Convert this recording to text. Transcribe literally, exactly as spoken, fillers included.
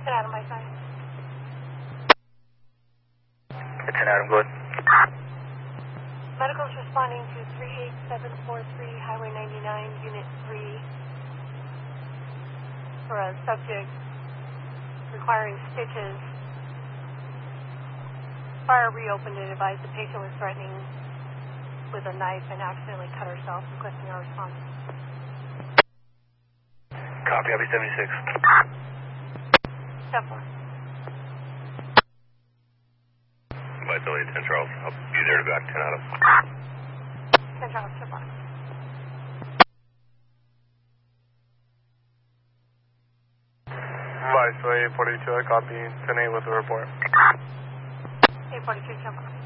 Get out of my sight. It's an Adam, go ahead. Medical's responding to three eight seven four three Highway ninety-nine, Unit three, for a subject requiring stitches. Fire reopened and advised the patient was threatening with a knife and accidentally cut herself, requesting our response. Copy, I'll be seventy-six. Step one. Vitality ten Charles, I'll be there to back ten out of. ten Charles, step one. Vitality eight forty-two, I copy ten eight with the report. eight forty-two, step one.